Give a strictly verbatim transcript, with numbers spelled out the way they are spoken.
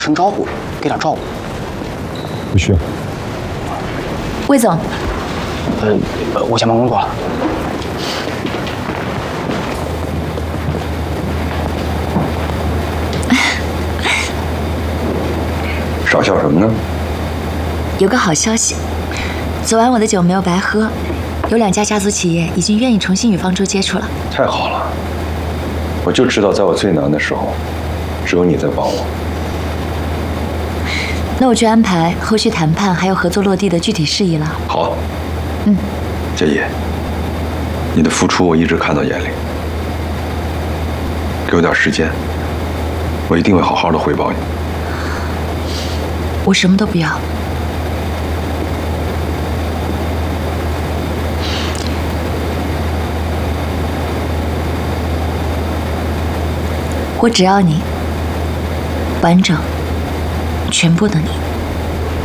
声招呼，给点照顾。 不需要。 魏总， 呃，我先忙工作了。 傻笑什么呢？ 有个好消息，昨晚我的酒没有白喝，有两家家族企业已经愿意重新与方舟接触了。 太好了，我就知道在我最难的时候，只有你在帮我。 那我去安排后续谈判还有合作落地的具体事宜了。 好， 嗯， 佳怡，你的付出我一直看到眼里，给我点时间，我一定会好好的回报你。 我什么都不要，我只要你完整、全部的你。